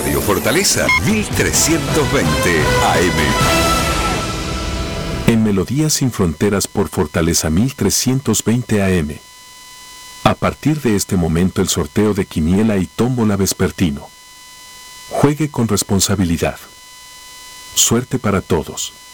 Radio Fortaleza 1320 AM. En Melodías sin Fronteras por Fortaleza 1320 AM. A partir de este momento el sorteo de quiniela y tómbola vespertino. Juegue con responsabilidad. Suerte para todos.